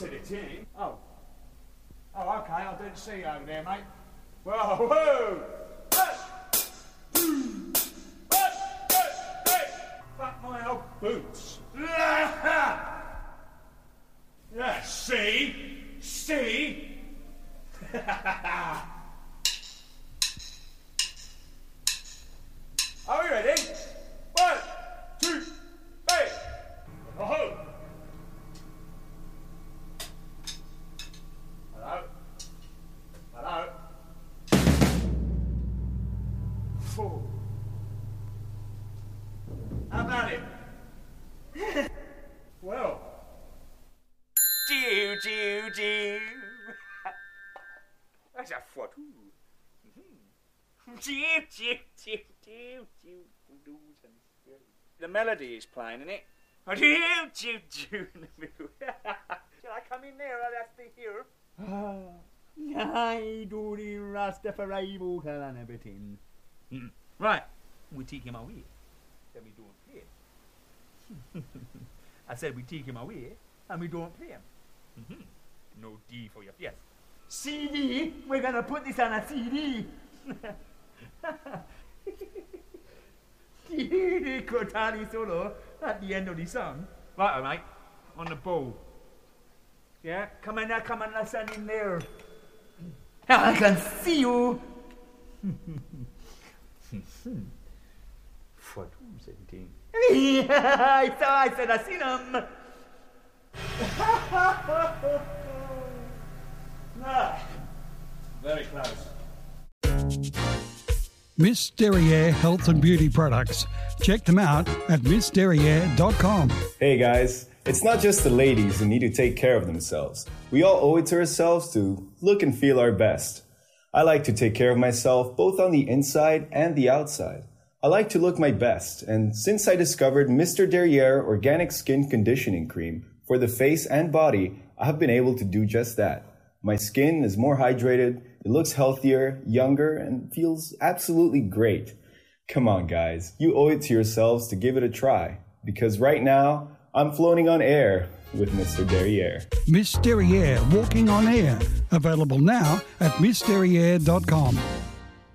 to the tin. Oh. Oh, okay, I didn't see you over there, mate. Whoa, whoa! Fuck my old boots. Yeah, see? See? Are we ready? 1, 2, 3. Oh. Hello? Hello? Oh. How about it? Well. Jew, Jew, Jew. That's a foot. Jew, Jew, Jew, Jew, Jew. The melody is playing, isn't it? Jew, Jew, Jew in the middle. Shall I come in there? I'll have to hear. I do the Rastafari vocal and everything. Right, we take him away. Then we don't play him. I said we take him away and we don't play him. No D for your face. CD? We're gonna put this on a CD. The Cortani solo at the end of the song. Right, mate, on the bow. Yeah, come on now, listen in there. I can see you. For 17. I said I seen him. Very close. Miss Derriere Health and Beauty Products. Check them out at missderriere.com. Hey guys, it's not just the ladies who need to take care of themselves. We all owe it to ourselves to look and feel our best. I like to take care of myself both on the inside and the outside. I like to look my best, and since I discovered Mr. Derriere Organic Skin Conditioning Cream for the face and body, I have been able to do just that. My skin is more hydrated, it looks healthier, younger, and feels absolutely great. Come on guys, you owe it to yourselves to give it a try, because right now, I'm floating on air with Mr. Derriere. Miss Derriere Walking on Air. Available now at missderriere.com.